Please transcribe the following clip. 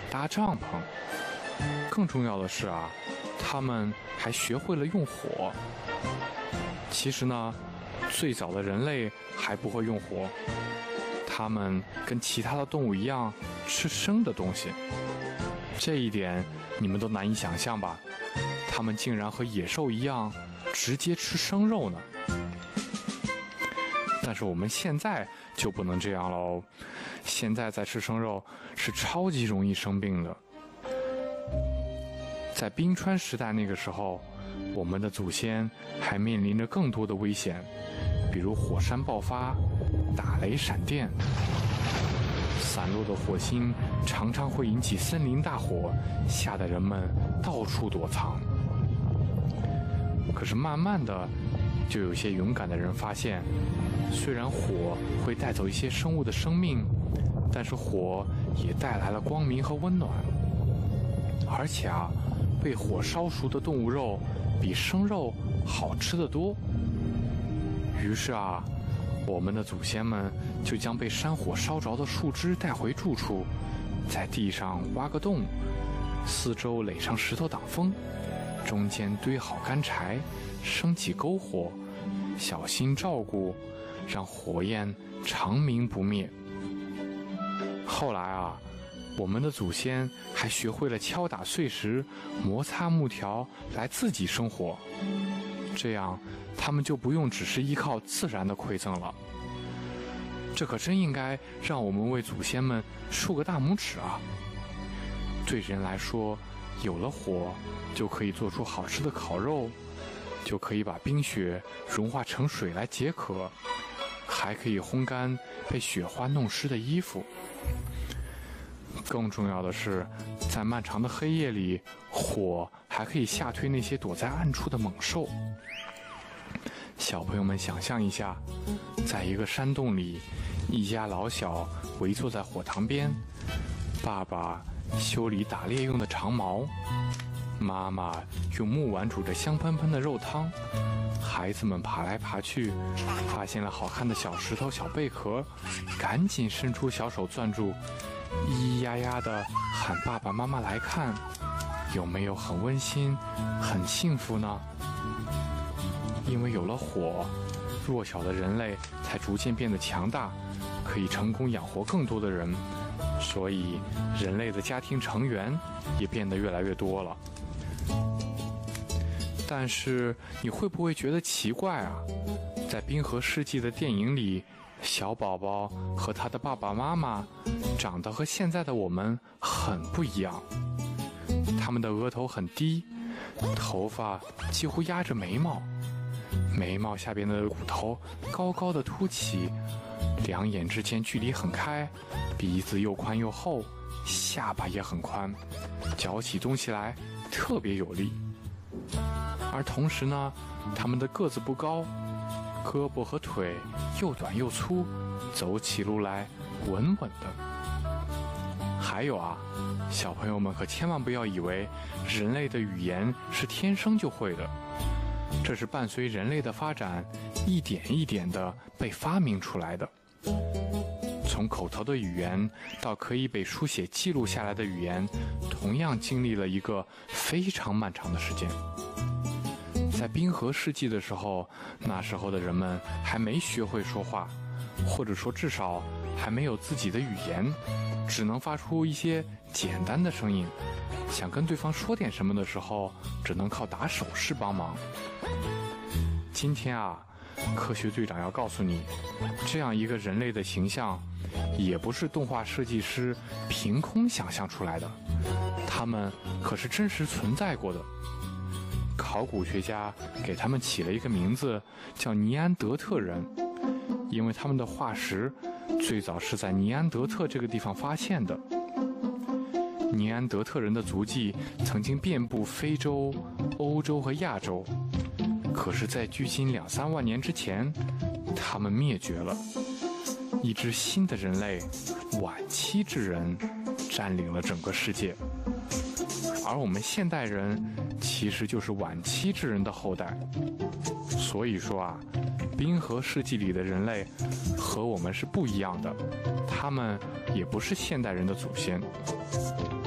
搭帐篷。更重要的是啊，他们还学会了用火。其实呢，最早的人类还不会用火，他们跟其他的动物一样吃生的东西。这一点你们都难以想象吧？他们竟然和野兽一样直接吃生肉呢。但是我们现在就不能这样喽，现在再吃生肉是超级容易生病的。在冰川时代那个时候，我们的祖先还面临着更多的危险，比如火山爆发、打雷闪电。散落的火星常常会引起森林大火，吓得人们到处躲藏。可是慢慢的，就有些勇敢的人发现，虽然火会带走一些生物的生命，但是火也带来了光明和温暖。而且啊，被火烧熟的动物肉比生肉好吃得多。于是啊，我们的祖先们就将被山火烧着的树枝带回住处，在地上挖个洞，四周垒上石头挡风，中间堆好干柴，升起篝火，小心照顾，让火焰长明不灭。后来啊，我们的祖先还学会了敲打碎石、摩擦木条来自己生火，这样他们就不用只是依靠自然的馈赠了。这可真应该让我们为祖先们竖个大拇指啊！对人来说，有了火就可以做出好吃的烤肉，就可以把冰雪融化成水来解渴，还可以烘干被雪花弄湿的衣服。更重要的是，在漫长的黑夜里，火还可以吓退那些躲在暗处的猛兽。小朋友们想象一下，在一个山洞里，一家老小围坐在火塘边，爸爸修理打猎用的长矛，妈妈用木碗煮着香喷喷的肉汤，孩子们爬来爬去，发现了好看的小石头、小贝壳，赶紧伸出小手攥住，咿咿呀呀地喊爸爸妈妈来看，有没有很温馨、很幸福呢？因为有了火，弱小的人类才逐渐变得强大，可以成功养活更多的人，所以人类的家庭成员也变得越来越多了。但是你会不会觉得奇怪啊？在冰河世纪的电影里，小宝宝和他的爸爸妈妈长得和现在的我们很不一样。他们的额头很低，头发几乎压着眉毛，眉毛下边的骨头高高的凸起，两眼之间距离很开，鼻子又宽又厚，下巴也很宽，嚼起东西来特别有力。而同时呢，他们的个子不高，胳膊和腿又短又粗，走起路来稳稳的。还有啊，小朋友们可千万不要以为人类的语言是天生就会的，这是伴随人类的发展一点一点的被发明出来的。从口头的语言到可以被书写记录下来的语言，同样经历了一个非常漫长的时间。在冰河世纪的时候，那时候的人们还没学会说话，或者说至少还没有自己的语言，只能发出一些简单的声音，想跟对方说点什么的时候，只能靠打手势帮忙。今天啊，科学队长要告诉你，这样一个人类的形象，也不是动画设计师凭空想象出来的，他们可是真实存在过的。考古学家给他们起了一个名字，叫尼安德特人，因为他们的化石最早是在尼安德特这个地方发现的。尼安德特人的足迹曾经遍布非洲、欧洲和亚洲，可是在距今2-3万年之前，他们灭绝了。一支新的人类，晚期智人，占领了整个世界。而我们现代人其实就是晚期智人的后代。所以说啊，冰河世纪里的人类和我们是不一样的，他们也不是现代人的祖先。